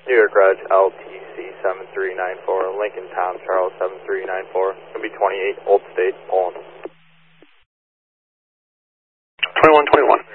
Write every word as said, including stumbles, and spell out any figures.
New York Reg L T C seven three nine four, Lincoln Tom Charles seven three nine four, going to be twenty-eight, Old State, Poland. twenty-one twenty-one.